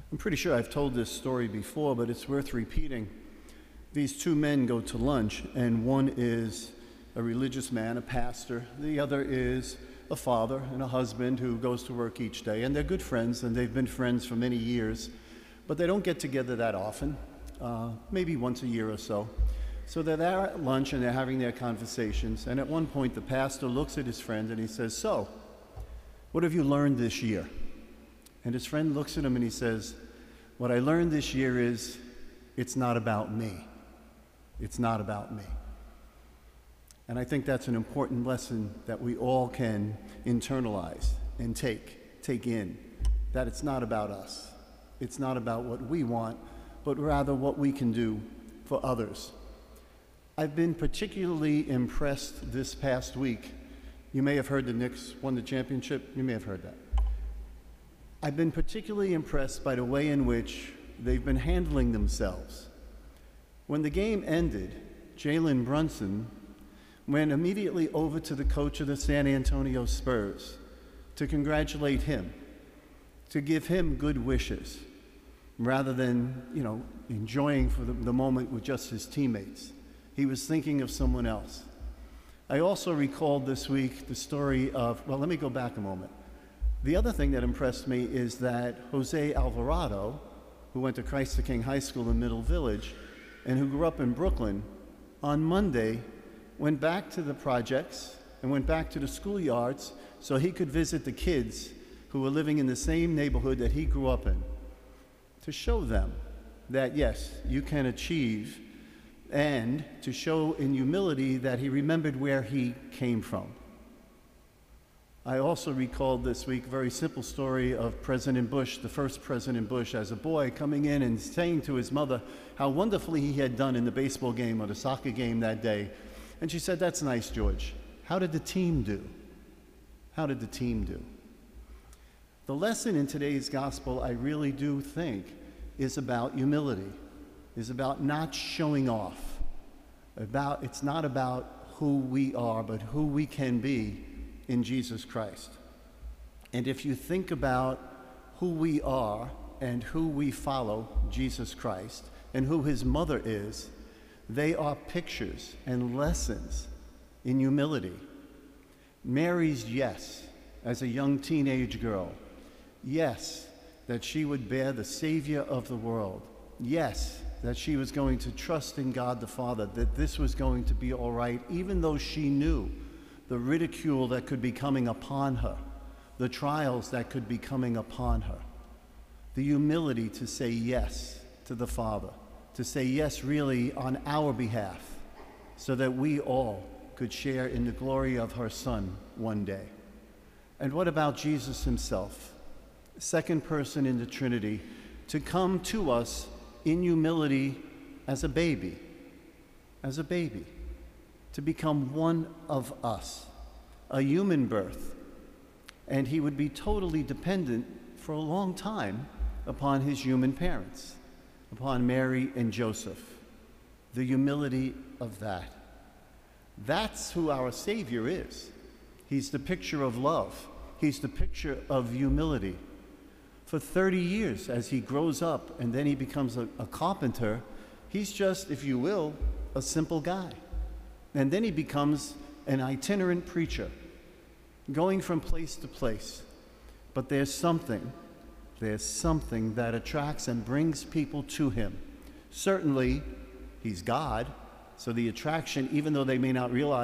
I'm pretty sure I've told this story before, but it's worth repeating. These two men go to lunch, and one is a religious man, a pastor. The other is a father and a husband who goes to work each day, and they're good friends, and they've been friends for many years, but they don't get together that often, maybe once a year or so. So they're there at lunch, and they're having their conversations, and at one point the pastor looks at his friend and he says, "So, what have you learned this year?" And his friend looks at him and he says, "What I learned this year is it's not about me. It's not about me." And I think that's an important lesson that we all can internalize and take in, that it's not about us. It's not about what we want, but rather what we can do for others. I've been particularly impressed this past week. You may have heard the Knicks won the championship. You may have heard that. I've been particularly impressed by the way in which they've been handling themselves. When the game ended, Jalen Brunson went immediately over to the coach of the San Antonio Spurs to congratulate him, to give him good wishes, rather than, enjoying for the moment with just his teammates. He was thinking of someone else. I also recalled this week the story of, let me go back a moment. The other thing that impressed me is that Jose Alvarado, who went to Christ the King High School in Middle Village and who grew up in Brooklyn, on Monday went back to the projects and went back to the schoolyards so he could visit the kids who were living in the same neighborhood that he grew up in, to show them that, yes, you can achieve, and to show in humility that he remembered where he came from. I also recalled this week a very simple story of President Bush, the first President Bush, as a boy coming in and saying to his mother how wonderfully he had done in the baseball game or the soccer game that day. And she said, "That's nice, George. How did the team do? How did the team do?" The lesson in today's gospel, I really do think, is about humility, is about not showing off. It's not about who we are, but who we can be in Jesus Christ. And if you think about who we are and who we follow, Jesus Christ, and who his mother is, they are pictures and lessons in humility. Mary's yes, as a young teenage girl, yes, that she would bear the Savior of the world, yes, that she was going to trust in God the Father, that this was going to be all right, even though she knew the ridicule that could be coming upon her, the trials that could be coming upon her. The humility to say yes to the Father, to say yes really on our behalf, so that we all could share in the glory of her Son one day. And what about Jesus himself, second person in the Trinity, to come to us in humility as a baby, to become one of us, a human birth. And he would be totally dependent for a long time upon his human parents, upon Mary and Joseph. The humility of that. That's who our Savior is. He's the picture of love. He's the picture of humility. For 30 years, as he grows up and then he becomes a carpenter, he's just, if you will, a simple guy. And then he becomes an itinerant preacher, going from place to place. But there's something that attracts and brings people to him. Certainly, he's God, so the attraction, even though they may not realize